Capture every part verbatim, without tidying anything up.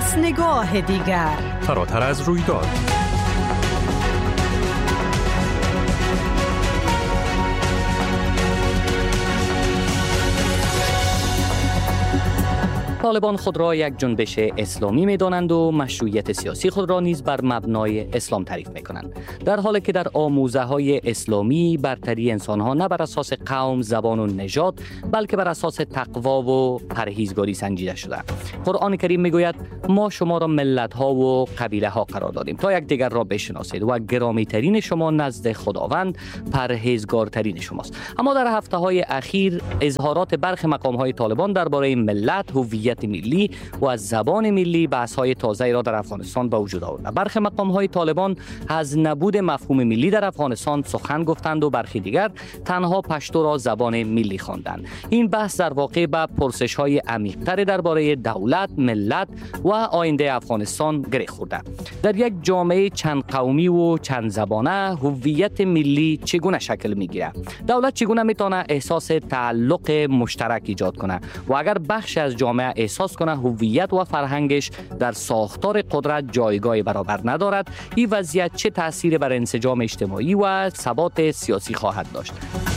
اس نگاه دیگر فراتر از رویداد. طالبان خود را یک جنبش اسلامی می‌دانند و مشروعیت سیاسی خود را نیز بر مبنای اسلام تعریف می‌کنند، در حالی که در آموزه‌های اسلامی برتری انسان‌ها نه بر اساس قوم، زبان و نژاد بلکه بر اساس تقوا و پرهیزگاری سنجیده شده. قرآن کریم می‌گوید ما شما را ملت‌ها و قبیله‌ها قرار دادیم تا یکدیگر را بشناسید و گرامی‌ترین شما نزد خداوند پرهیزگارترین شماست. اما در هفته‌های اخیر اظهارات برخی مقام‌های طالبان درباره ملت، هویت ملی و از زبان ملی بحث‌های تازه‌ای را در افغانستان به وجود آورد. برخی مقام‌های طالبان از نبود مفهوم ملی در افغانستان سخن گفتند و برخی دیگر تنها پشتو را زبان ملی خواندند. این بحث در واقع به پرسش‌های عمیق‌تر درباره دولت، ملت و آینده افغانستان گره خورده. در یک جامعه چند قومی و چند زبانه هویت ملی چگونه شکل می‌گیرد؟ دولت چگونه می‌تواند احساس تعلق مشترک ایجاد کند و اگر بخش از جامعه احساس کنه هویت و فرهنگش در ساختار قدرت جایگاه برابر ندارد، این وضعیت چه تأثیری بر انسجام اجتماعی و ثبات سیاسی خواهد داشت؟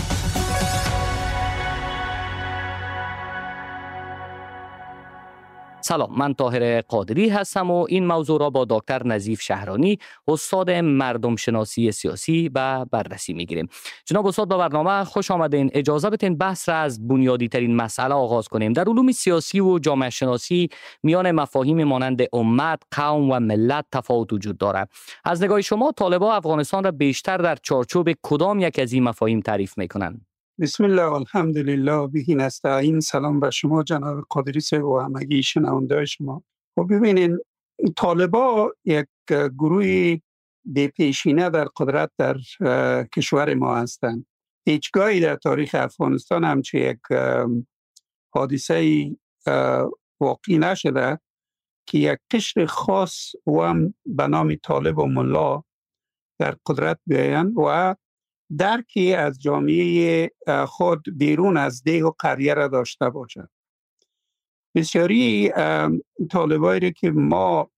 سلام، من طاهر قادری هستم و این موضوع را با دکتر نظیف شهرانی، استاد مردم شناسی سیاسی به بررسی میگیریم. جناب استاد به برنامه خوش آمدین. اجازه بدین بحث را از بنیادی ترین مسئله آغاز کنیم. در علوم سیاسی و جامعه شناسی میان مفاهیم مانند امت، قوم و ملت تفاوت وجود دارد. از نگاه شما طالبان افغانستان را بیشتر در چارچوب کدام یک از این مفاهیم تعریف میکنند؟ بسم الله و الحمدلله به نستعین. سلام به شما جناب قادری صاحب و همگی شنونده شما. خب ببینید، طالبان یک گروه بی پیشینه در قدرت در کشور ما هستند. هیچگاهی در تاریخ افغانستان همچه یک حادثه واقعی نشده که یک قشر خاص و هم به نام طالب و ملا در قدرت بیایند و درکی از جامعه خود بیرون از دیه و قریه را داشته باشد. بسیاری طالبایی که ما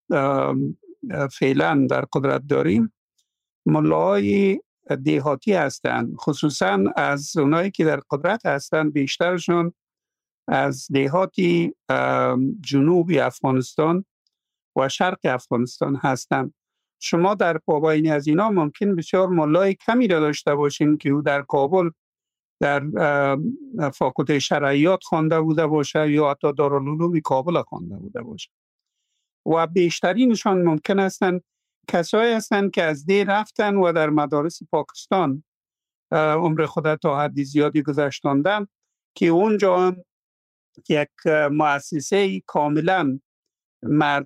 فعلا در قدرت داریم ملاهای دیهاتی هستند، خصوصا از اونایی که در قدرت هستند بیشترشون از دیهاتی جنوبی افغانستان و شرق افغانستان هستند. شما در پابین از اینا ممکن بسیار ملای کمی را داشته باشین که او در کابل در فاکولته شرعیات خوانده بوده باشه یا حتی دارالعلوم کابل خوانده بوده باشه و بیشترینشان ممکن هستند کسایی هستند که از دی رفتن و در مدارس پاکستان عمر خود تا حد زیادی گذشتاندن که اونجا هم یک مؤسسه کاملا مرد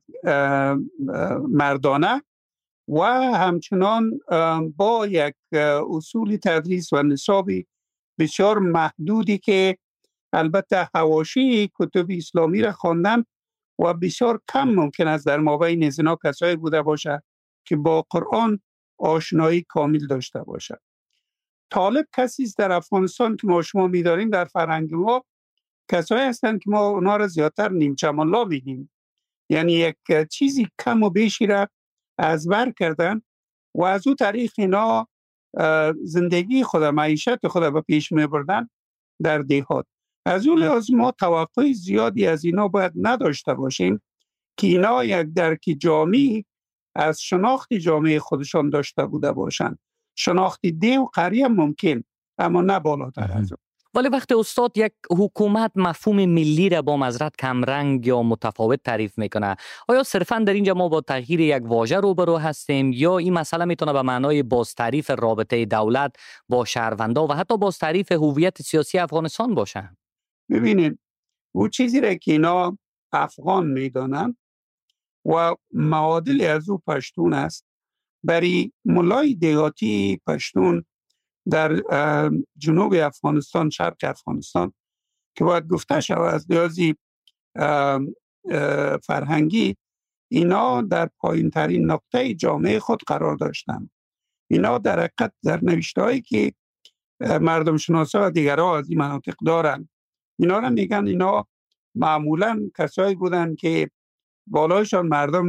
مردانه و همچنان با یک اصول تدریس و نصابی بسیار محدودی که البته حواشی کتب اسلامی را خواندن و بسیار کم ممکن است در مابین از اینا کسایی بوده باشه که با قرآن آشنایی کامل داشته باشه. طالب کسی است در افغانستان که ما شما می‌داریم در فرهنگ ما کسایی هستند که ما اونا را زیادتر نیمچه ملا میگیم، یعنی یک چیزی کم و بیشی را از بر کردن و از او طریق اینا زندگی خود، معیشت خود به پیش میبردن در دیهات. از اون لحاظ ما توقع زیادی از اینا باید نداشته باشیم که اینا یک درک جامعی از شناخت جامعه خودشان داشته بوده باشند. شناخت دی و قریه ممکن اما نه بالاتر از اون. ولی وقتی استاد یک حکومت مفهوم ملی را با معذرت کمرنگ یا متفاوت تعریف میکنه، آیا صرفا در اینجا ما با تغییر یک واژه روبرو هستیم یا این مسئله میتونه به معنای باز تعریف رابطه دولت با شهروندا و حتی باز تعریف هویت سیاسی افغانستان باشه؟ ببینید، او چیزی را که اینا افغان میدانن و معادل از او پشتون است، برای ملای دیهاتی پشتون در جنوب افغانستان، شرق افغانستان که باید گفته شود از لحاظ فرهنگی اینا در پایین ترین نقطه جامعه خود قرار داشتند. اینا در حقیقت در نوشته هایی که مردم شناسا و دیگرها از این مناطق دارن، اینا را میگن اینا معمولا کسایی بودن که بالایشان مردم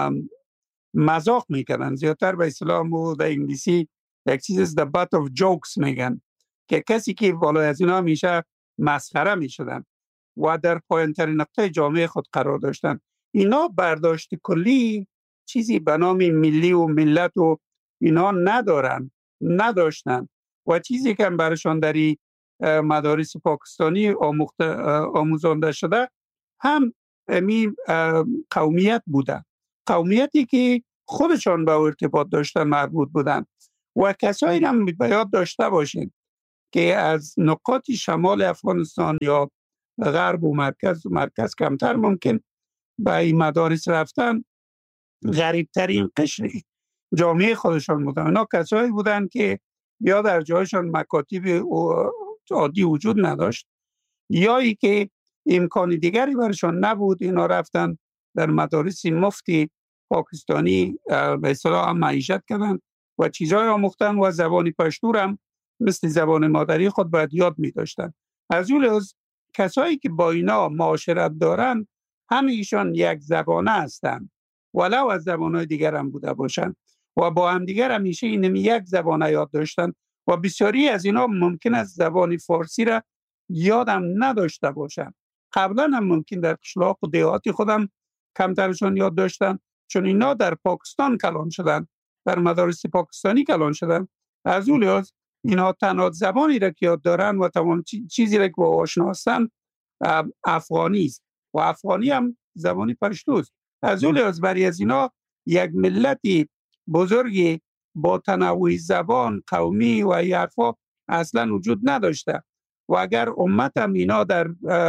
مذاق میکنن، زیادتر به اصطلاح و در انگلیسی یک چیز the butt of jokes میگن که کسی که بالای از اینا میشه مسخره میشدن و در پایین ترین نقطه جامعه خود قرار داشتن. اینا برداشت کلی چیزی به نام ملی و ملت و اینا ندارن، نداشتن و چیزی که برشان در مدارس پاکستانی آموخته آموزانده شده هم می قومیت بوده، قومیتی که خودشان به ارتباط داشتن مربوط بودن. و کسایی هم به یاد داشته باشید که از نقاط شمال افغانستان یا غرب و مرکز مرکز کمتر ممکن به این مدارس رفتن، غریبترین قشر جامعه خودشان بودن. اونا کسایی بودن که یا در جایشان مکاتب عادی وجود نداشت یا ای که امکان دیگری برشان نبود، اینا رفتن در مدارس مفتی پاکستانی به اصطلاح معیشت کردن و چیزهای آموختن و زبان پشتو هم مثل زبان مادری خود باید یاد می داشتن. از اون لحاظ کسایی که با اینا معاشرت دارن همه ایشان یک زبانه هستند، ولو از زبانهای دیگر هم بوده باشند و با هم دیگر همیشه این یک زبانه یاد داشتن و بسیاری از اینا ممکن است زبان فارسی را یادم نداشته باشند. قبلا هم ممکن در قشلاق و دیهات خودم کمترشون یاد داشتن، چون اینا در پاکستان کلان شدن، در مدارس پاکستانی کلان شدن. از اون لحاظ اینا تنها زبانی را که یاد دارن و تمام چیزی را که با آشنا هستن افغانی است و افغانی هم زبانی پشتوست. از اون لحاظ برای از اینا یک ملتی بزرگی با تنوع زبان، قومی و حرفا اصلا وجود نداشته و اگر امت هم اینا در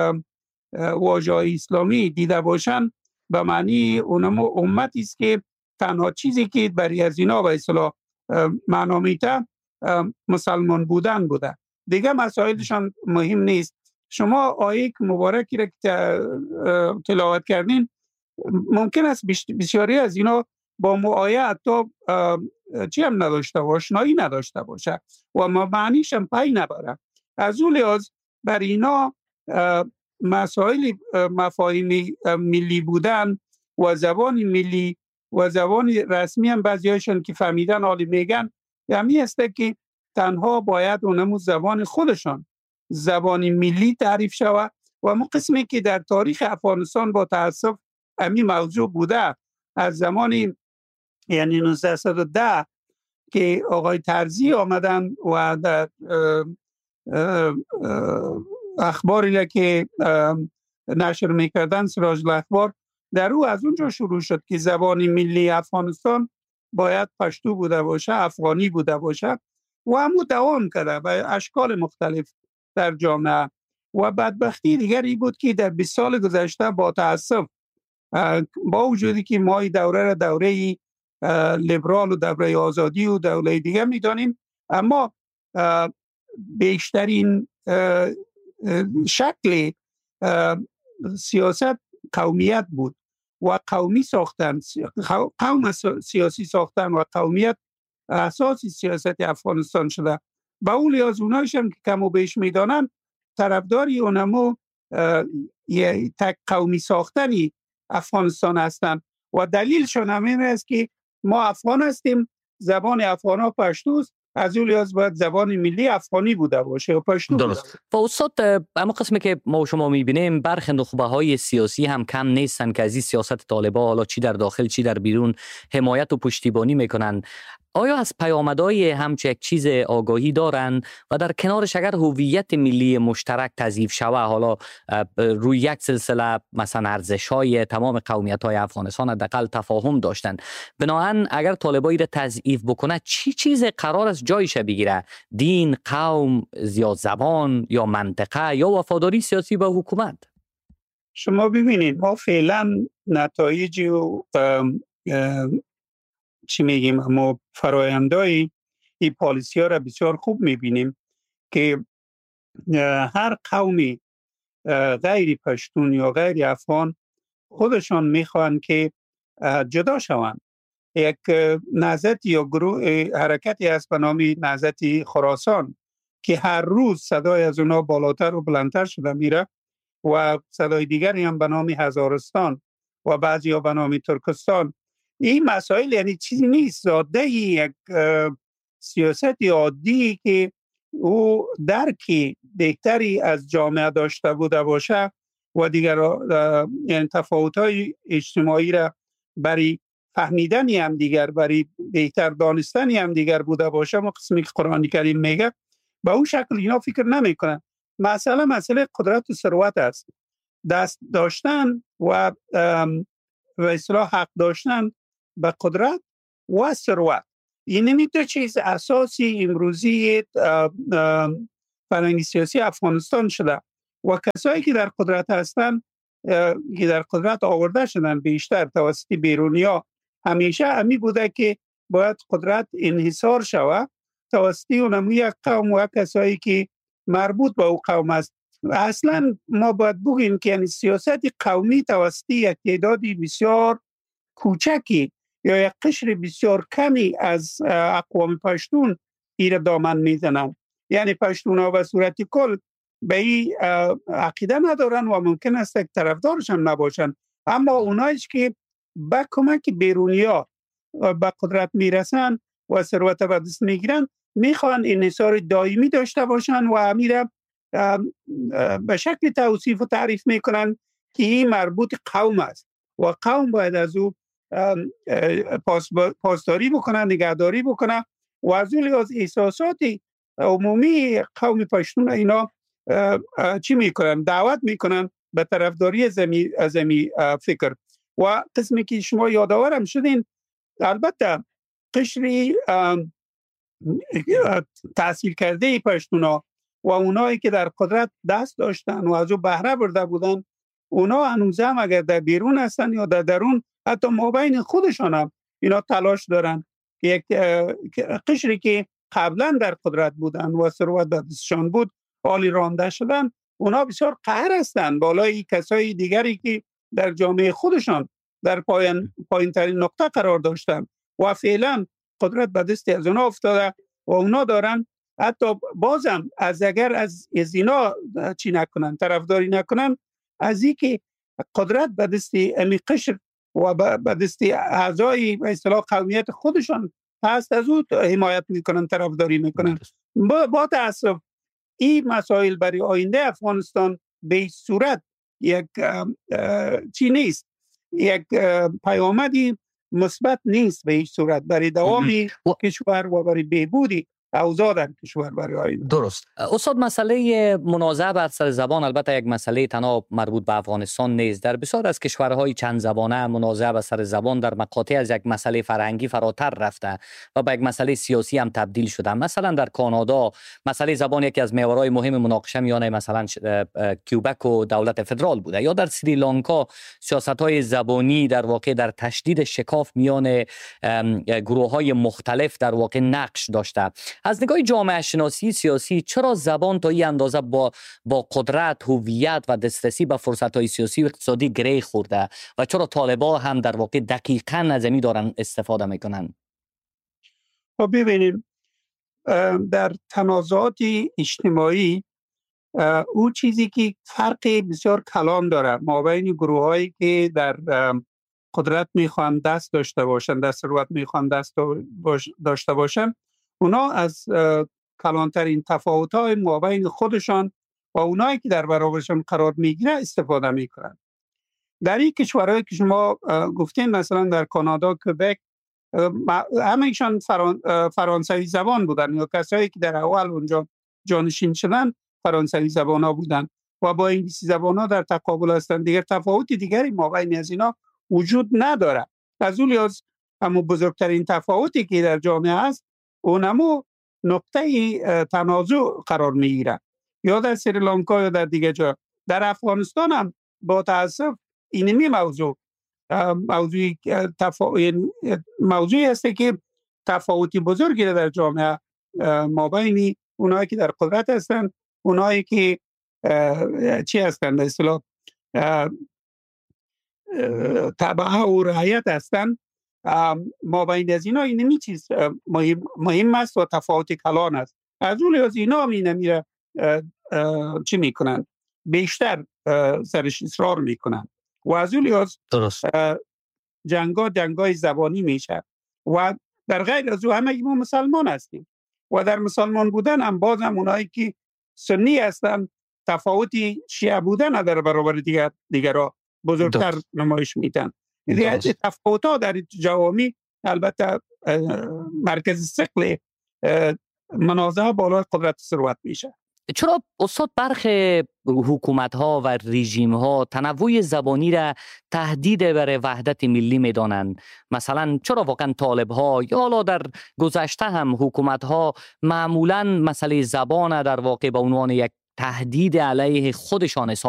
واژه‌های اسلامی دیده باشن به معنی اونم امتی است که تنها چیزی که برای از اینا به اصطلاح معنا میده مسلمان بودن بوده، دیگه مسائلشان مهم نیست. شما آیه مبارکی را که تلاوت کردین ممکن است بسیاری از اینا با آیه حتی چی هم نداشته باشه، آشنایی نداشته باشه و معنیش هم پی نبره. از اون لحاظ بر اینا مسائل مفاهیم ملی بودن و زبان ملی و زبان رسمی هم بعضیاشون که فهمیدن حالی میگن یعنی است که تنها باید اونمو زبان خودشان زبان ملی تعریف شود و اون قسمی که در تاریخ افغانستان با تاسف امی موضوع بوده از زمان یعنی نوزده و ده که آقای ترزی آمدن و در اخباری که نشر میکردن سراج الاخبار در او از اونجا شروع شد که زبان ملی افغانستان باید پشتو بوده باشه، افغانی بوده باشه و همو دوام کرده به اشکال مختلف در جامعه. و بدبختی دیگری بود که در بیست سال گذشته با تاسف با وجودی که ما دوره را دوره لیبرال و دوره آزادی و دوره دیگه میدانیم، اما بیشترین شکل سیاست قومیت بود و قومی ساختن، قوم سیاسی ساختن و قومیت اساسی سیاست افغانستان شده. با اون لحاظ اونایش هم که کم و بیش میدانن طرفداری اونمو یه تک قومی ساختنی افغانستان هستند و دلیلشون هم این است که ما افغان هستیم، زبان افغان ها پشتوست، از اون لحاظ باید زبان ملی افغانی بوده باشه و پشتو درست. و استاد اما قسمی که ما شما میبینیم برخی نخبه های سیاسی هم کم نیستن که از این سیاست طالبان حالا چی در داخل چی در بیرون حمایت و پشتیبانی میکنن. آیا از پیامدهای همچه یک چیز آگاهی دارند و در کنارش اگر هویت ملی مشترک تضعیف شوه، حالا روی یک سلسله مثلا ارزش‌های تمام قومیت‌های افغانستان حداقل تفاهم داشتند، بنابراین اگر طالبان را تضعیف بکنه چی چیز قرار است جایش بگیره؟ دین، قوم یا زبان یا منطقه یا وفاداری سیاسی به حکومت؟ شما ببینید ما فعلا نتایج و چی میگیم ما فرایندهای این پالیسی ها را بسیار خوب میبینیم که هر قومی غیر پشتون یا غیر افغان خودشان میخوان که جدا شوند. یک نهضت یا گروه حرکتی هست به نام نهضت خراسان که هر روز صدای از اونا بالاتر و بلندتر شده میره و صدای دیگری هم به نام هزارستان و بعضی ها به نام ترکستان. این مسائل یعنی چیزی نیست، زاده یک سیاست عادی که او درکی بهتری از جامعه داشته بوده باشه و دیگر یعنی تفاوت‌های اجتماعی را برای فهمیدنی هم دیگر، برای بهتر دانستنی هم دیگر بوده باشه، ما قسمی که قرآن کریم میگه به اون شکل اینا فکر نمیکنن. مسئله مسئله قدرت و ثروت است. دست داشتن و و اصلاح حق داشتن به قدرت و ثروت، این نمیتونه چیز اساسی امروزی فرهنگ سیاسی افغانستان شده و کسایی که در قدرت هستن که در قدرت آورده شدن بیشتر توسط بیرونیا، همیشه همی بوده که باید قدرت انحصار شود توسط اونم یک قوم و کسایی که مربوط به او قوم است. اصلا ما باید بگیم که یعنی سیاست قومی توسط یک تعدادی بسیار کوچکی یا یک قشر بسیار کمی از اقوام پشتون ایره دامن میزنن. یعنی پشتون ها به صورت کل به این عقیده ندارن و ممکن است یک طرفدارش هم نباشن، اما اونایش که به کمک بیرونیا به قدرت میرسن و ثروت به دست میگیرن میخوان انحصار دائمی داشته باشن و امیره به شکل توصیف و تعریف میکنن که این مربوط قوم است و قوم باید از او پاسداری بکنن، نگهداری بکنن و از اون لحاظ احساسات عمومی قوم پشتون اینا چی میکنن؟ دعوت میکنن به طرفداری از امی فکر. و قسمی که شما یادآورم شدین، البته قشری تحصیل کرده پشتونا و اونایی که در قدرت دست داشتن و از او بهره برده بودن، اونا هنوزم اگر در بیرون هستن یا در درون، حتی مابین خودشان هم اینا تلاش دارن که یک قشری که قبلا در قدرت بودن و ثروت در دستشان بود حالی رانده شدن، اونا بسیار قهر هستن بالای کسای دیگری که در جامعه خودشان در پایین پایین ترین نقطه قرار داشتن و فعلا قدرت به دست از اونا افتاده و اونا دارن حتی بازم از اگر از از اینا چی نکنن، طرفداری نکنن، از این که قدرت به دست امی قشر و به دست اعضای به اصطلاح قومیت خودشان هست، از او حمایت میکنن، طرفداری میکنن. با, با تاسف این مسائل برای آینده افغانستان به صورت یک چی نیست، یک پیامدی مثبت نیست به هیچ صورت برای دوامی کشور و برای بهبودی اوضاع در کشور برای آینده. درست. استاد، مسئله منازعه بر سر زبان البته یک مسئله تنها مربوط به افغانستان نیست. در بسیار از کشورهای چند زبانه منازعه بر سر زبان در مقاطع از یک مسئله فرهنگی فراتر رفته و به یک مسئله سیاسی هم تبدیل شده. مثلا در کانادا مسئله زبان یکی از محورهای مهم مناقشه میان مثلا کیوبک و دولت فدرال بوده، یا در سریلانکا سیاست‌های زبانی در واقع در تشدید شکاف میان گروه‌های مختلف در واقع نقش داشته. از نگاه جامعه شناسی سیاسی، چرا زبان تا این اندازه با با قدرت، هویت و دسترسی به فرصت‌های سیاسی و اقتصادی گره خورده و چرا طالبان هم در واقع دقیقاً از این دارن استفاده میکنن؟ خب ببینیم، در تنازعات اجتماعی او چیزی که فرق بسیار کلان داره مابین گروه‌هایی که در قدرت میخوان دست داشته باشن، در ثروت میخوان دست داشته باشن، اونا از کلانترین تفاوت‌های مابین خودشان و اونایی که در برابرشان قرار میگیره استفاده میکنن. در این کشورهایی که شما گفتین، مثلا در کانادا، کبک، همه‌شان فران، فرانسوی زبان بودن یا کسایی که در اول اونجا جانشین شدن فرانسوی زبان ها بودن و با انگلیسی زبان ها در تقابل هستند. دیگر تفاوت دیگری مابین از اینا وجود نداره. از اون لحاظ اما بزرگترین تفاوتی که در جامعه هست اونمو نقطه تنازع قرار میگیره، یا در سریلانکا یا در دیگه جا. در افغانستان هم با تاسف اینمی موضوع موضوعی تفا... موضوعی هسته که تفاوتی بزرگی در جامعه مابین اونایی که در قدرت هستن، اونایی که چی هستن به اصطلاح تبعه و رعایت هستن، مابین از اینا اینمی چیز مهم, مهم است و تفاوت کلان است. از اون لحاظ اینا می نمیره چی میکنن؟ بیشتر سرش اصرار میکنن و از اون لحاظ درست. جنگا جنگای زبانی میشه و در غیر از او همه ما مسلمان هستیم و در مسلمان بودن هم باز هم اونایی که سنی هستن تفاوتی شیعه بودن در برابر دیگر دیگرها بزرگتر درست. نمایش میدن. این تفاوت ها در جوامع البته مرکز ثقل منازعه بالای قدرت ثروت میشه. چرا استاد برخی حکومت ها و رژیم ها تنوع زبانی را تهدید بر وحدت ملی میدانند؟ مثلا چرا واقعا طالب ها یا حالا در گذشته هم حکومت ها معمولا مسئله زبان در واقع به عنوان یک تهدید علیه خودشان حساب